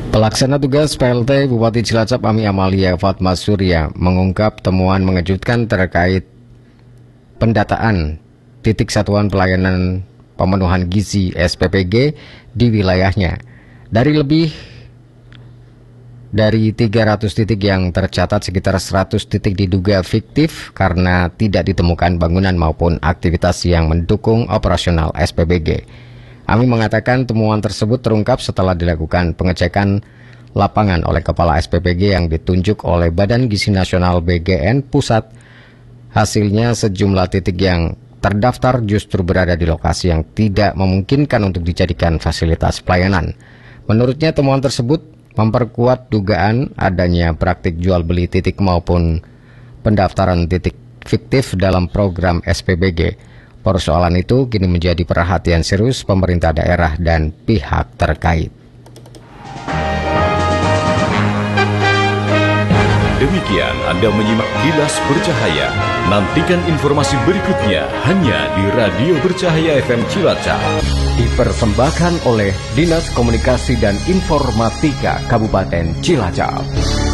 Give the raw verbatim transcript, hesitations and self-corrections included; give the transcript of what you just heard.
Pelaksana tugas P L T Bupati Cilacap Ami Amalia Fatma Surya mengungkap temuan mengejutkan terkait pendataan titik satuan pelayanan pemenuhan gizi S P P G di wilayahnya. Dari lebih dari tiga ratus titik yang tercatat, sekitar seratus titik diduga fiktif karena tidak ditemukan bangunan maupun aktivitas yang mendukung operasional S P B G. Ami mengatakan temuan tersebut terungkap setelah dilakukan pengecekan lapangan oleh Kepala S P P G yang ditunjuk oleh Badan Gizi Nasional B G N Pusat. Hasilnya sejumlah titik yang terdaftar justru berada di lokasi yang tidak memungkinkan untuk dijadikan fasilitas pelayanan. Menurutnya temuan tersebut memperkuat dugaan adanya praktik jual beli titik maupun pendaftaran titik fiktif dalam program S P B G. Persoalan itu kini menjadi perhatian serius pemerintah daerah dan pihak terkait. Demikian Anda menyimak Kilas Bercahaya. Nantikan informasi berikutnya hanya di Radio Bercahaya F M Cilacap. Dipersembahkan oleh Dinas Komunikasi dan Informatika Kabupaten Cilacap.